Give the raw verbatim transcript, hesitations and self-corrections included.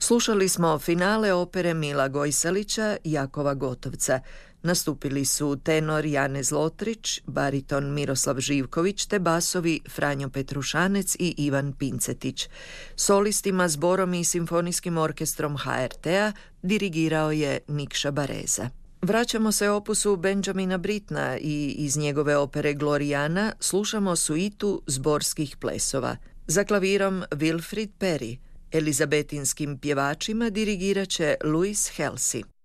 Slušali smo finale opere Mila Gojsalića i Jakova Gotovca. Nastupili su tenor Janez Lotrić, bariton Miroslav Živković te basovi Franjo Petrušanec i Ivan Pincetić. Solistima, zborom i simfonijskim orkestrom ha er te-a dirigirao je Nikša Bareza. Vraćamo se opusu Benjamina Brittna i iz njegove opere Gloriana slušamo suitu zborskih plesova. Za klavirom Wilfried Perry, elizabetinskim pjevačima dirigirat će Louis Halsey.